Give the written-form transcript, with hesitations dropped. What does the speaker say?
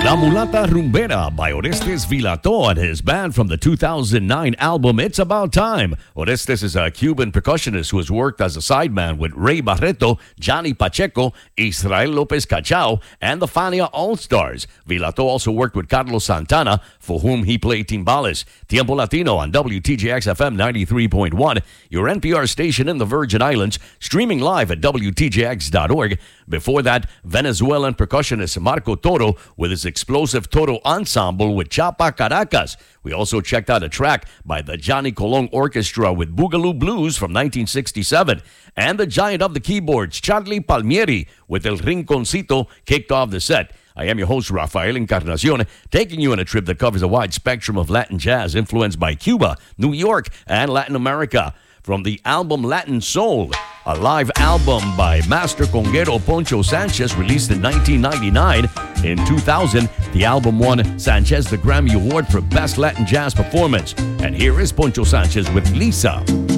La Mulata Rumbera by Orestes Vilato and his band from the 2009 album It's About Time. Orestes is a Cuban percussionist who has worked as a sideman with Ray Barreto, Johnny Pacheco, Israel Lopez Cachao, and the Fania All-Stars. Vilato also worked with Carlos Santana, for whom he played timbales. Tiempo Latino on WTJX FM 93.1, your NPR station in the Virgin Islands, streaming live at WTJX.org. Before that, Venezuelan percussionist Marco Toro with his explosive Toro Ensemble with Chapa Caracas. We also checked out a track by the Johnny Colon Orchestra with Boogaloo Blues from 1967. And the giant of the keyboards, Charlie Palmieri, with El Rinconcito, kicked off the set. I am your host, Rafael Encarnacion, taking you on a trip that covers a wide spectrum of Latin jazz influenced by Cuba, New York, and Latin America. From the album Latin Soul, a live album by master conguero Poncho Sanchez released in 1999. In 2000, the album won Sanchez the Grammy Award for Best Latin Jazz Performance. And here is Poncho Sanchez with Lisa.